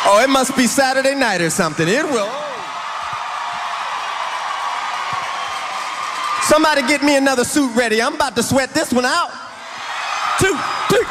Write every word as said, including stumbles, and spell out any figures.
Oh, it must be Saturday night or something. It will. Somebody get me another suit ready. I'm about to sweat this one out. Two, three.